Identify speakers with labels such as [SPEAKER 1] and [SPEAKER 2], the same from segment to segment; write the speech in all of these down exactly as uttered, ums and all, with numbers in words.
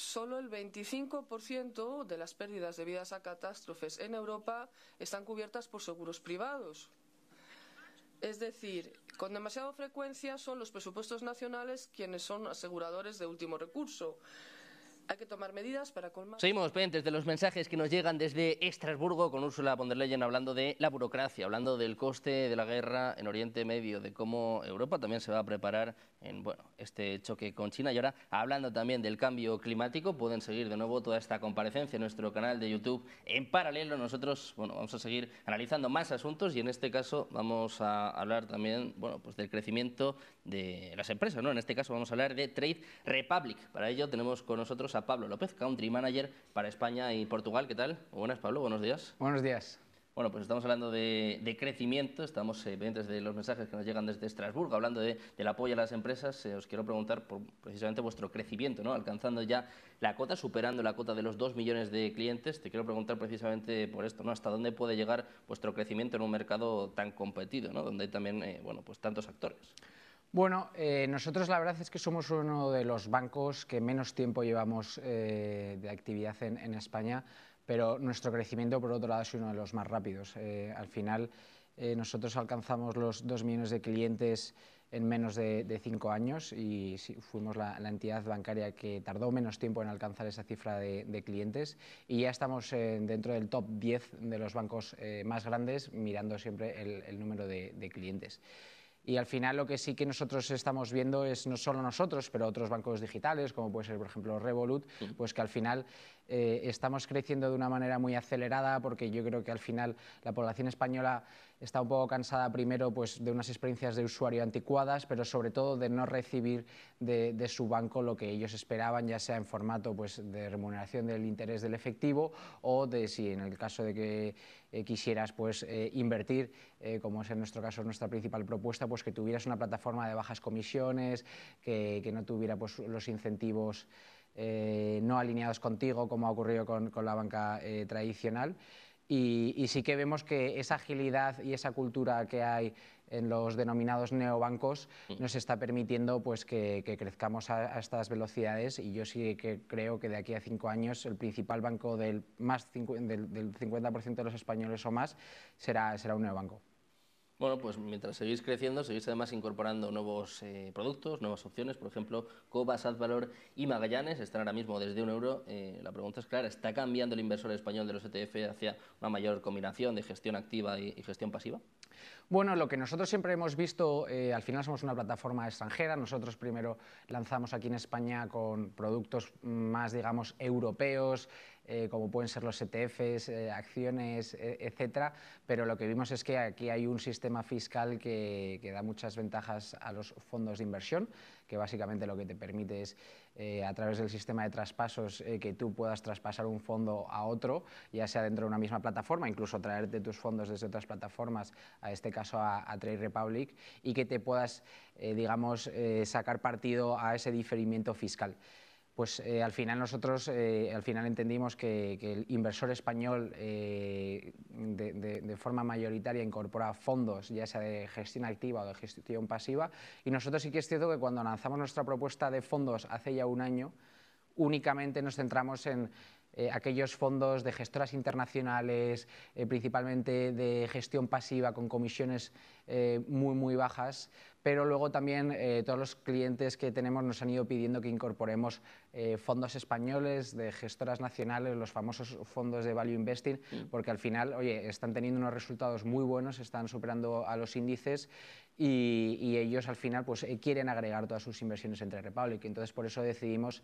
[SPEAKER 1] solo el veinticinco por ciento de las pérdidas debidas a catástrofes en Europa están cubiertas por seguros privados. Es decir, con demasiada frecuencia son los presupuestos nacionales quienes son aseguradores de último recurso. Hay que tomar medidas para colmar...
[SPEAKER 2] Seguimos pendientes de los mensajes que nos llegan desde Estrasburgo con Ursula von der Leyen hablando de la burocracia, hablando del coste de la guerra en Oriente Medio, de cómo Europa también se va a preparar en bueno, este choque con China. Y ahora, hablando también del cambio climático, pueden seguir de nuevo toda esta comparecencia en nuestro canal de YouTube en paralelo. Nosotros bueno, vamos a seguir analizando más asuntos y en este caso vamos a hablar también bueno, pues del crecimiento de las empresas, ¿no? En este caso vamos a hablar de Trade Republic. Para ello tenemos con nosotros a Pablo López, Country Manager para España y Portugal. ¿Qué tal? Buenas, Pablo, buenos días.
[SPEAKER 3] Buenos días.
[SPEAKER 2] Bueno, pues estamos hablando de, de crecimiento, estamos eh, pendientes de los mensajes que nos llegan desde Estrasburgo, hablando de, del apoyo a las empresas. Eh, os quiero preguntar por precisamente vuestro crecimiento, ¿no? Alcanzando ya la cota, superando la cota de los dos millones de clientes. Te quiero preguntar precisamente por esto, ¿no? ¿Hasta dónde puede llegar vuestro crecimiento en un mercado tan competido, ¿no? Donde hay también eh, bueno, pues tantos actores?
[SPEAKER 3] Bueno, eh, nosotros la verdad es que somos uno de los bancos que menos tiempo llevamos eh, de actividad en, en España, pero nuestro crecimiento, por otro lado, es uno de los más rápidos. Eh, al final, eh, nosotros alcanzamos los dos millones de clientes en menos de, de cinco años y sí, fuimos la, la entidad bancaria que tardó menos tiempo en alcanzar esa cifra de, de clientes y ya estamos eh, dentro del top diez de los bancos eh, más grandes, mirando siempre el, el número de, de clientes. Y al final lo que sí que nosotros estamos viendo es no solo nosotros, pero otros bancos digitales, como puede ser, por ejemplo, Revolut, pues que al final eh, estamos creciendo de una manera muy acelerada porque yo creo que al final la población española está un poco cansada primero pues, de unas experiencias de usuario anticuadas, pero sobre todo de no recibir de, de su banco lo que ellos esperaban, ya sea en formato pues, de remuneración del interés del efectivo o de si en el caso de que eh, quisieras pues, eh, invertir, eh, como es en nuestro caso nuestra principal propuesta, pues que tuvieras una plataforma de bajas comisiones, que, que no tuviera pues, los incentivos eh, no alineados contigo, como ha ocurrido con, con la banca eh, tradicional. Y, y sí que vemos que esa agilidad y esa cultura que hay en los denominados neobancos nos está permitiendo pues, que, que crezcamos a, a estas velocidades y yo sí que creo que de aquí a cinco años el principal banco del, más cincu del, del cincuenta por ciento de los españoles o más será, será un neobanco.
[SPEAKER 2] Bueno, pues mientras seguís creciendo, seguís además incorporando nuevos eh, productos, nuevas opciones, por ejemplo, Cobas, Advalor y Magallanes están ahora mismo desde un euro. Eh, la pregunta es clara, ¿está cambiando el inversor español de los E T F hacia una mayor combinación de gestión activa y, y gestión pasiva?
[SPEAKER 3] Bueno, lo que nosotros siempre hemos visto, eh, al final somos una plataforma extranjera, nosotros primero lanzamos aquí en España con productos más, digamos, europeos, eh, como pueden ser los E T Fs, eh, acciones, eh, etcétera, pero lo que vimos es que aquí hay un sistema fiscal que, que da muchas ventajas a los fondos de inversión, que básicamente lo que te permite es, eh, a través del sistema de traspasos, eh, que tú puedas traspasar un fondo a otro, ya sea dentro de una misma plataforma, incluso traerte tus fondos desde otras plataformas, a este caso a, a Trade Republic, y que te puedas, eh, digamos, eh, sacar partido a ese diferimiento fiscal. Pues eh, al final nosotros eh, al final entendimos que, que el inversor español eh, de, de, de forma mayoritaria incorpora fondos, ya sea de gestión activa o de gestión pasiva, y nosotros sí que es cierto que cuando lanzamos nuestra propuesta de fondos hace ya un año, únicamente nos centramos en Eh, aquellos fondos de gestoras internacionales, eh, principalmente de gestión pasiva con comisiones eh, muy muy bajas, pero luego también eh, todos los clientes que tenemos nos han ido pidiendo que incorporemos eh, fondos españoles de gestoras nacionales, los famosos fondos de value investing, porque al final, oye, están teniendo unos resultados muy buenos, están superando a los índices y, y ellos al final pues eh, quieren agregar todas sus inversiones en Trade Republic. Entonces por eso decidimos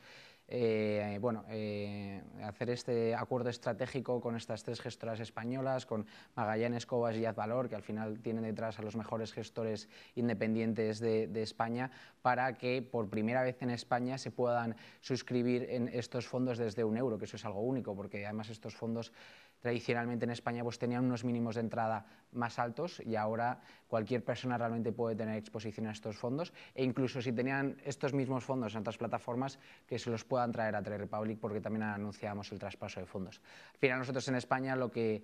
[SPEAKER 3] eh, bueno, eh, hacer este acuerdo estratégico con estas tres gestoras españolas, con Magallanes, Cobas y Advalor, que al final tienen detrás a los mejores gestores independientes de, de España, para que por primera vez en España se puedan suscribir en estos fondos desde un euro, que eso es algo único, porque además estos fondos tradicionalmente en España pues tenían unos mínimos de entrada más altos y ahora cualquier persona realmente puede tener exposición a estos fondos, e incluso si tenían estos mismos fondos en otras plataformas, que se los puedan traer a Trade Republic, porque también anunciamos el traspaso de fondos. Al final nosotros en España lo que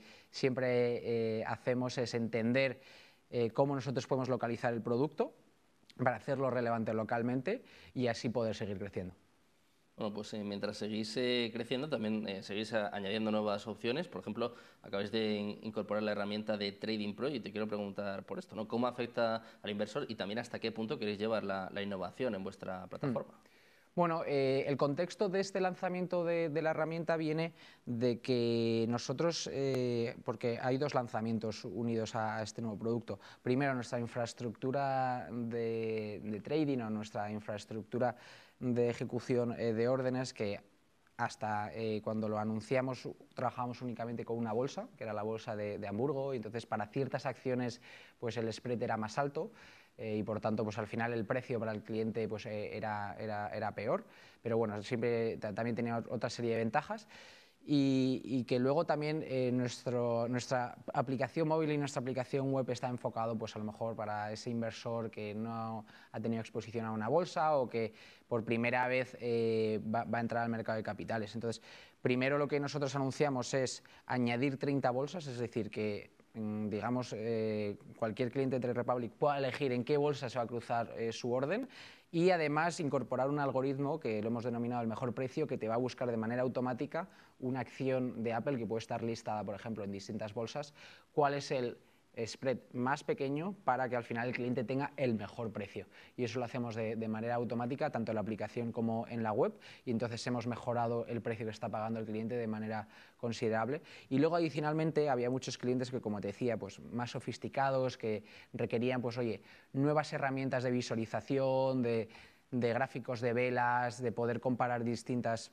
[SPEAKER 3] siempre eh, hacemos es entender eh, cómo nosotros podemos localizar el producto para hacerlo relevante localmente y así poder seguir creciendo.
[SPEAKER 2] Bueno, pues eh, mientras seguís eh, creciendo, también eh, seguís a, añadiendo nuevas opciones. Por ejemplo, acabáis de in incorporar la herramienta de Trading Pro y te quiero preguntar por esto, ¿no? ¿Cómo afecta al inversor y también hasta qué punto queréis llevar la, la innovación en vuestra plataforma?
[SPEAKER 3] Mm. Bueno, eh, el contexto de este lanzamiento de, de la herramienta viene de que nosotros, eh, porque hay dos lanzamientos unidos a, a este nuevo producto. Primero, nuestra infraestructura de, de trading o nuestra infraestructura de ejecución eh, de órdenes, que hasta eh, cuando lo anunciamos trabajábamos únicamente con una bolsa, que era la bolsa de, de Hamburgo, y entonces para ciertas acciones pues el spread era más alto. Eh, y por tanto pues al final el precio para el cliente pues eh, era, era, era peor, pero bueno, siempre también tenía otra serie de ventajas. Y, y que luego también eh, nuestro, nuestra aplicación móvil y nuestra aplicación web está enfocado pues a lo mejor para ese inversor que no ha tenido exposición a una bolsa o que por primera vez eh, va, va a entrar al mercado de capitales. Entonces, primero lo que nosotros anunciamos es añadir treinta bolsas, es decir, que digamos, eh, cualquier cliente de Trade Republic pueda elegir en qué bolsa se va a cruzar eh, su orden y además incorporar un algoritmo que lo hemos denominado el mejor precio, que te va a buscar de manera automática una acción de Apple que puede estar listada, por ejemplo, en distintas bolsas, cuál es el spread más pequeño para que al final el cliente tenga el mejor precio. Y eso lo hacemos de, de manera automática, tanto en la aplicación como en la web, y entonces hemos mejorado el precio que está pagando el cliente de manera considerable. Y luego adicionalmente había muchos clientes que, como te decía, pues más sofisticados, que requerían, pues oye, nuevas herramientas de visualización, de, de gráficos de velas, de poder comparar distintas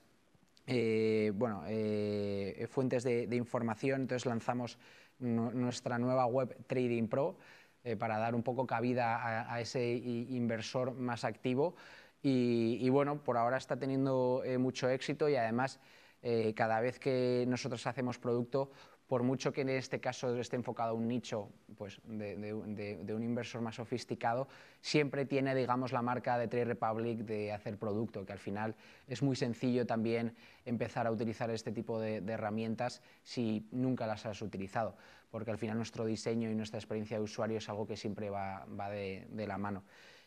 [SPEAKER 3] eh, bueno, eh, fuentes de, de información. Entonces lanzamos nuestra nueva web Trading Pro eh, para dar un poco cabida a, a ese inversor más activo y, y bueno, por ahora está teniendo eh, mucho éxito y además eh, cada vez que nosotros hacemos producto, por mucho que en este caso esté enfocado a un nicho pues, de, de, de, de un inversor más sofisticado, siempre tiene, digamos, la marca de Trade Republic de hacer producto, que al final es muy sencillo también empezar a utilizar este tipo de, de herramientas si nunca las has utilizado, porque al final nuestro diseño y nuestra experiencia de usuario es algo que siempre va, va de, de la mano.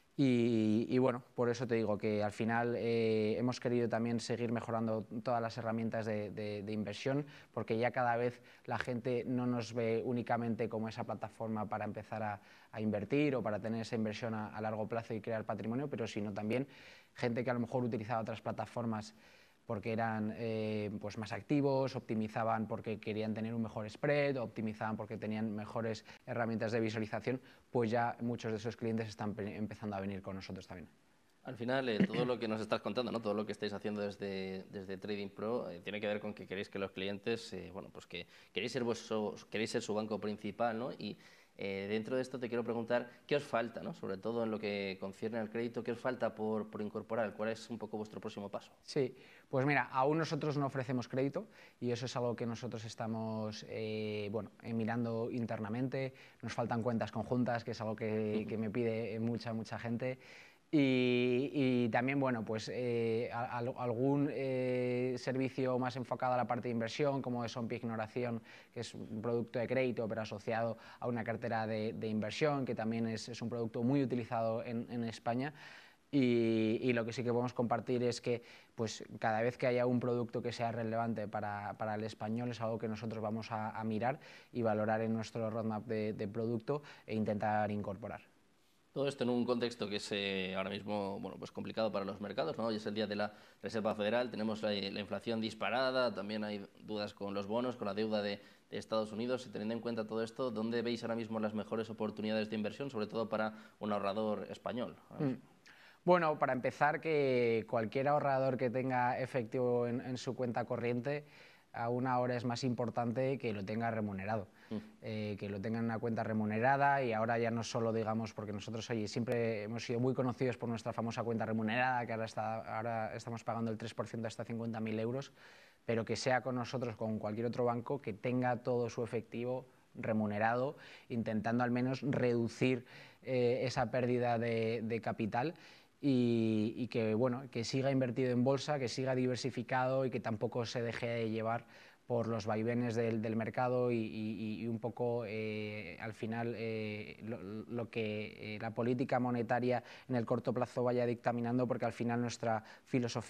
[SPEAKER 3] Y, y bueno, por eso te digo que al final eh, hemos querido también seguir mejorando todas las herramientas de, de, de inversión, porque ya cada vez la gente no nos ve únicamente como esa plataforma para empezar a, a invertir o para tener esa inversión a, a largo plazo y crear patrimonio, pero sino también gente que a lo mejor utilizaba otras plataformas porque eran eh, pues más activos, optimizaban porque querían tener un mejor spread, optimizaban porque tenían mejores herramientas de visualización, pues ya muchos de esos clientes están empezando a venir con nosotros también.
[SPEAKER 2] Al final, eh, todo lo que nos estás contando, ¿no? Todo lo que estáis haciendo desde, desde Trading Pro eh, tiene que ver con que queréis que los clientes, eh, bueno, pues que queréis ser, vuestro, queréis ser su banco principal, ¿no? Y eh, dentro de esto te quiero preguntar qué os falta, ¿no? Sobre todo en lo que concierne al crédito, ¿qué os falta por, por incorporar? ¿Cuál es un poco vuestro próximo paso?
[SPEAKER 3] Sí, pues mira, aún nosotros no ofrecemos crédito y eso es algo que nosotros estamos eh, bueno, eh, mirando internamente. Nos faltan cuentas conjuntas, que es algo que, que me pide mucha, mucha gente. Y, y también, bueno, pues eh, a, a, algún eh, servicio más enfocado a la parte de inversión, como es OnPi Ignoración, que es un producto de crédito, pero asociado a una cartera de, de inversión, que también es, es un producto muy utilizado en, en España. Y, y lo que sí que podemos compartir es que pues, cada vez que haya un producto que sea relevante para, para el español es algo que nosotros vamos a, a mirar y valorar en nuestro roadmap de, de producto e intentar incorporar.
[SPEAKER 2] Todo esto en un contexto que es eh, ahora mismo bueno, pues complicado para los mercados, ¿no? Hoy es el día de la Reserva Federal, tenemos la, la inflación disparada, también hay dudas con los bonos, con la deuda de, de Estados Unidos. Y teniendo en cuenta todo esto, ¿dónde veis ahora mismo las mejores oportunidades de inversión, sobre todo para un ahorrador español?
[SPEAKER 3] Mm. Bueno, para empezar, que cualquier ahorrador que tenga efectivo en, en su cuenta corriente, aún ahora es más importante que lo tenga remunerado, mm. eh, que lo tenga en una cuenta remunerada. Y ahora ya no solo, digamos, porque nosotros oye, siempre hemos sido muy conocidos por nuestra famosa cuenta remunerada, que ahora, está, ahora estamos pagando el tres por ciento hasta cincuenta mil euros, pero que sea con nosotros, con cualquier otro banco, que tenga todo su efectivo remunerado, intentando al menos reducir eh, esa pérdida de, de capital. Y, y que, bueno, que siga invertido en bolsa, que siga diversificado y que tampoco se deje de llevar por los vaivenes del, del mercado y, y, y un poco eh, al final eh, lo, lo que eh, la política monetaria en el corto plazo vaya dictaminando, porque al final nuestra filosofía